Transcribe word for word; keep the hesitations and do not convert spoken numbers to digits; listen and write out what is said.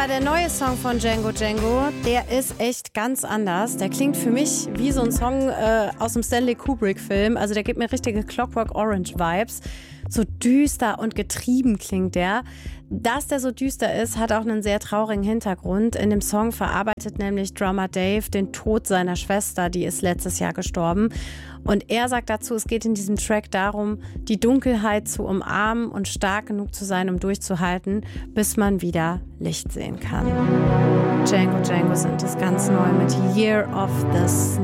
Aber der neue Song von Django Django, der ist echt ganz anders. Der klingt für mich wie so ein Song äh, aus dem Stanley Kubrick-Film. Also der gibt mir richtige Clockwork Orange-Vibes. So düster und getrieben klingt der. Dass der so düster ist, hat auch einen sehr traurigen Hintergrund. In dem Song verarbeitet nämlich Drummer Dave den Tod seiner Schwester, die ist letztes Jahr gestorben. Und er sagt dazu, es geht in diesem Track darum, die Dunkelheit zu umarmen und stark genug zu sein, um durchzuhalten, bis man wieder Licht sehen kann. Django Django sind das ganz neu mit Year of the Snake.